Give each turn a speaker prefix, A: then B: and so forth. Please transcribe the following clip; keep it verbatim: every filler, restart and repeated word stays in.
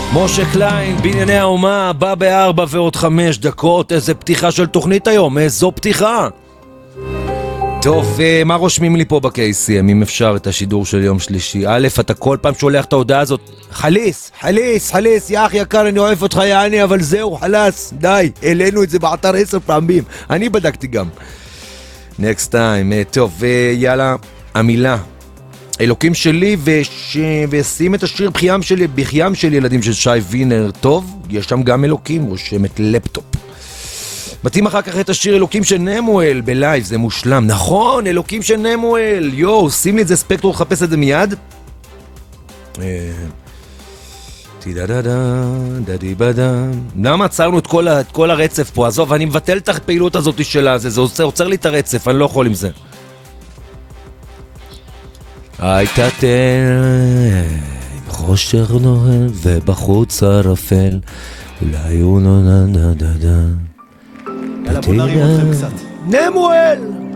A: משה קליין, בענייני האומה, בא בארבע ועוד חמש דקות. איזה פתיחה של תוכנית היום, איזו פתיחה. טוב, מה רושמים לי פה ב-קי סי אם, אם אפשר, את השידור של יום שלישי? א', אתה כל פעם שולח את ההודעה הזאת, חליס, חליס, חליס, יא אח יקר, אני אוהב אותך יעני, אבל זהו, חלס, די, העלינו את זה באתר עשר פעמים, אני בדקתי גם. Next time, טוב, יאללה, המילה. אלוקים שלי, וש... ושים את השיר בחיים שלי, בחיים של ילדים של שי וינר. טוב, יש שם גם אלוקים, רושמת לפטופ. מתאים אחר כך את השיר אלוקים של נמואל בלייב, זה מושלם. נכון, אלוקים של נמואל. יו, שים לי את זה ספקטור, חפש את זה מיד. למה עצרנו את כל, ה... את כל הרצף פה? עזוב, אני מבטל את הפעילות הזאת שלה, זה, זה עוצר, עוצר לי את הרצף, אני לא יכול עם זה. הייתה תל עם חושך נוהל ובחוץ ערפל, אולי הוא נונה דה דה דה.
B: יאללה, בוא נרים אתכם קצת.
A: נמואל!